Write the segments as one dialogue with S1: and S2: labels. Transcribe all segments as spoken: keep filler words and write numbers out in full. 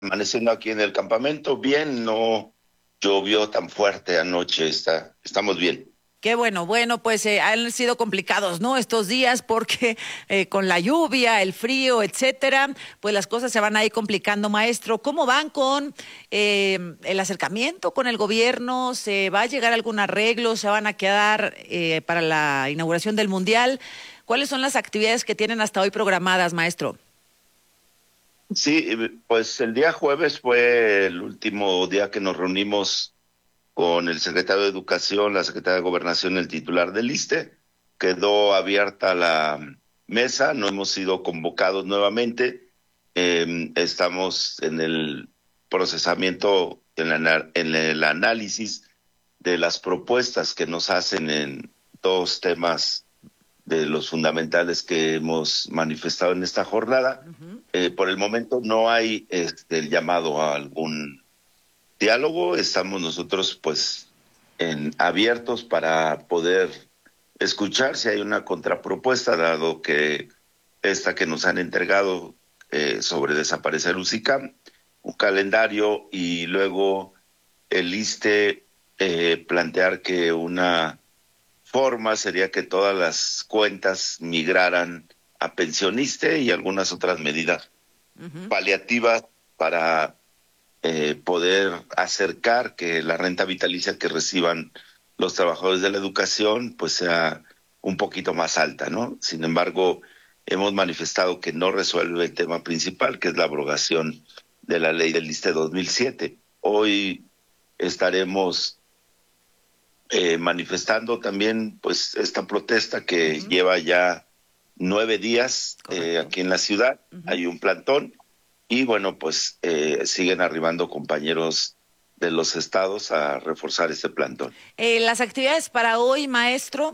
S1: amaneciendo aquí en el campamento, bien, no llovió tan fuerte anoche, está, estamos bien.
S2: Qué bueno, bueno, pues eh, han sido complicados, ¿no? Estos días porque eh, con la lluvia, el frío, etcétera, pues las cosas se van a ir complicando, maestro. ¿Cómo van con eh, el acercamiento con el gobierno? ¿Se va a llegar a algún arreglo? ¿Se van a quedar eh, para la inauguración del Mundial? ¿Cuáles son las actividades que tienen hasta hoy programadas, maestro?
S1: Sí, pues el día jueves fue el último día que nos reunimos con el secretario de Educación, la secretaria de Gobernación, el titular del ISSSTE. Quedó abierta la mesa, no hemos sido convocados nuevamente. Eh, estamos en el procesamiento, en, la, en el análisis de las propuestas que nos hacen en dos temas de los fundamentales que hemos manifestado en esta jornada.
S2: Ujú.
S1: Eh, por el momento no hay este, el llamado a algún diálogo, estamos nosotros pues en, abiertos para poder escuchar si hay una contrapropuesta, dado que esta que nos han entregado eh, sobre desaparecer UCICAM, un calendario y luego el ISSSTE eh, plantear que una forma sería que todas las cuentas migraran a pensioniste y algunas otras medidas
S2: Ujú.
S1: paliativas para eh, poder acercar que la renta vitalicia que reciban los trabajadores de la educación pues sea un poquito más alta, ¿no? Sin embargo, hemos manifestado que no resuelve el tema principal, que es la abrogación de la ley del ISSSTE dos mil siete. Hoy estaremos eh, manifestando también pues esta protesta que
S2: Ujú.
S1: lleva ya nueve días eh,
S2: Correcto.
S1: aquí en la ciudad.
S2: Ujú.
S1: Hay un plantón y bueno, pues eh, siguen arribando compañeros de los estados a reforzar este plantón.
S2: Eh, las actividades para hoy, maestro.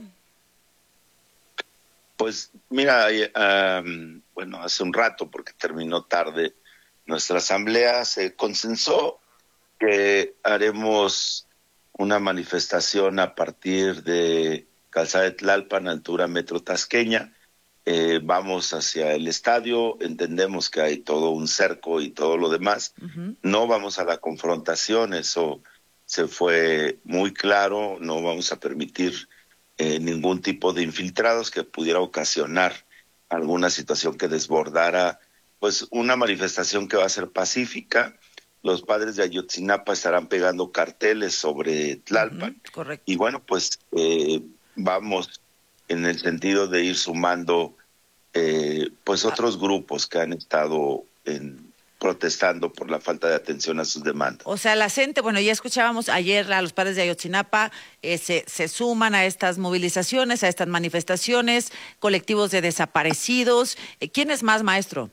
S1: Pues mira, eh, um, bueno, hace un rato, porque terminó tarde nuestra asamblea, se consensó que haremos una manifestación a partir de Calzada de Tlalpan, altura Metro Tasqueña. Eh, vamos hacia el estadio, entendemos que hay todo un cerco y todo lo demás.
S2: Ujú.
S1: No vamos a la confrontación, eso se fue muy claro, no vamos a permitir eh, ningún tipo de infiltrados que pudiera ocasionar alguna situación que desbordara, pues una manifestación que va a ser pacífica. Los padres de Ayotzinapa estarán pegando carteles sobre
S2: Ujú.
S1: Tlalpan y
S2: Correcto.
S1: bueno, pues eh, vamos en el sentido de ir sumando eh, pues otros grupos que han estado en, protestando por la falta de atención a sus demandas.
S2: O sea, la gente, bueno, ya escuchábamos ayer a los padres de Ayotzinapa, eh, se, se suman a estas movilizaciones, a estas manifestaciones, colectivos de desaparecidos. Eh, ¿Quién es más, maestro?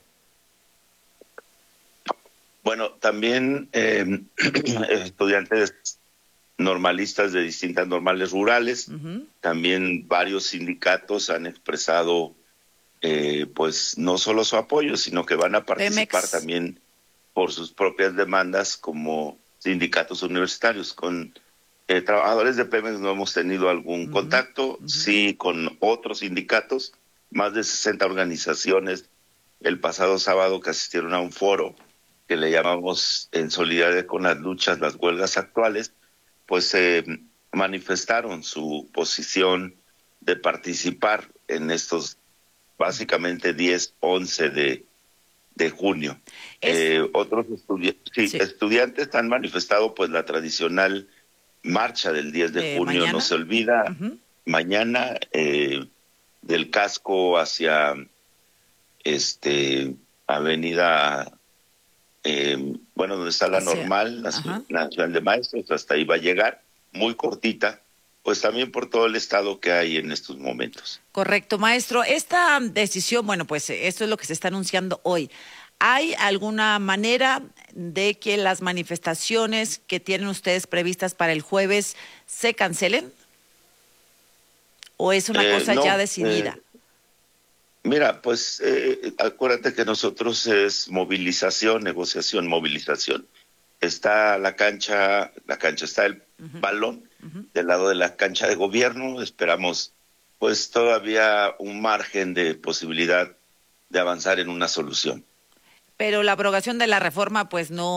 S1: Bueno, también eh, estudiantes normalistas de distintas normales rurales,
S2: Ujú.
S1: también varios sindicatos han expresado eh, pues no solo su apoyo, sino que van a participar
S2: Pemex.
S1: también por sus propias demandas como sindicatos universitarios. Con eh, trabajadores de Pemex no hemos tenido algún
S2: Ujú.
S1: contacto,
S2: Ujú.
S1: sí con otros sindicatos, más de sesenta organizaciones el pasado sábado que asistieron a un foro que le llamamos en solidaridad con las luchas, las huelgas actuales, pues eh, manifestaron su posición de participar en estos básicamente diez, once de, de junio.
S2: Es,
S1: Eh, otros estudi sí,
S2: sí,
S1: estudiantes han manifestado pues la tradicional marcha del diez de
S2: de
S1: junio, no
S2: mañana.
S1: se olvida,
S2: Ujú.
S1: mañana eh, del casco hacia este avenida, eh, bueno, donde está la
S2: Hacia,
S1: normal, la
S2: ajá.
S1: Nacional de Maestros, hasta ahí va a llegar, muy cortita, pues también por todo el estado que hay en estos momentos.
S2: Correcto, maestro. Esta decisión, bueno, pues eh, esto es lo que se está anunciando hoy. ¿Hay alguna manera de que las manifestaciones que tienen ustedes previstas para el jueves se cancelen? ¿O es una
S1: Eh,
S2: cosa ya
S1: no, eh,
S2: decidida?
S1: mira, pues eh, acuérdate que nosotros es movilización, negociación, movilización. Está la cancha, la cancha está el
S2: Ujú.
S1: balón
S2: Ujú.
S1: del lado de la cancha de gobierno. Esperamos pues todavía un margen de posibilidad de avanzar en una solución.
S2: pero la abrogación de la reforma pues no